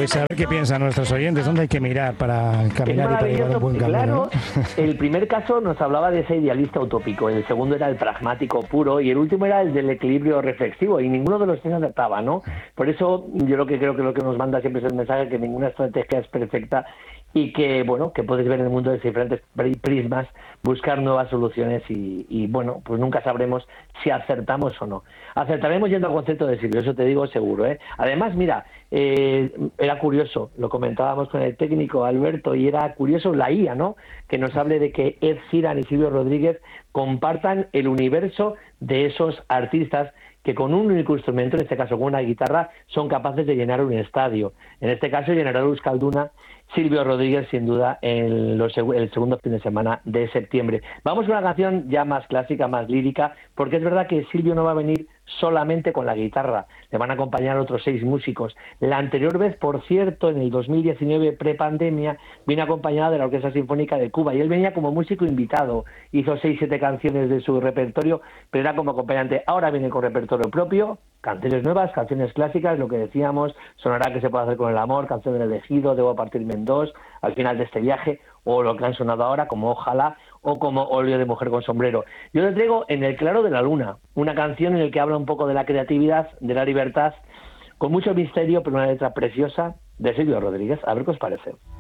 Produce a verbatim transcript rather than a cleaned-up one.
Pues a ver qué piensan nuestros oyentes, ¿dónde hay que mirar para caminar y para llevar un buen camino? Claro, el primer caso nos hablaba de ese idealista utópico, el segundo era el pragmático puro y el último era el del equilibrio reflexivo y ninguno de los tres acertaba, ¿no? Por eso yo lo que creo que lo que nos manda siempre es el mensaje que ninguna estrategia es perfecta y que, bueno, que puedes ver el mundo desde diferentes prismas, buscar nuevas soluciones y, y, bueno, pues nunca sabremos si acertamos o no. Acertaremos yendo al concepto de Silvio, eso te digo seguro, ¿eh? Además, mira, eh, era curioso, lo comentábamos con el técnico Alberto, y era curioso la I A, ¿no? Que nos hable de que Ed Sheeran y Silvio Rodríguez compartan el universo de esos artistas que con un único instrumento, en este caso con una guitarra, son capaces de llenar un estadio. En este caso llenará Euskalduna Silvio Rodríguez, sin duda, en los, el segundo fin de semana de septiembre. Vamos a una canción ya más clásica, más lírica, porque es verdad que Silvio no va a venir solamente con la guitarra, le van a acompañar otros seis músicos. La anterior vez, por cierto, en el dos mil diecinueve, prepandemia, vino acompañada de la Orquesta Sinfónica de Cuba, y él venía como músico invitado, hizo seis, siete canciones de su repertorio, pero era como acompañante. Ahora viene con repertorio propio, canciones nuevas, canciones clásicas, lo que decíamos, sonará que se puede hacer con el amor, canción del elegido, debo partirme en dos, al final de este viaje, o lo que han sonado ahora, como Ojalá, o como Óleo de mujer con sombrero. Yo le traigo En el claro de la luna, una canción en la que habla un poco de la creatividad, de la libertad, con mucho misterio, pero una letra preciosa, de Silvio Rodríguez. A ver qué os parece.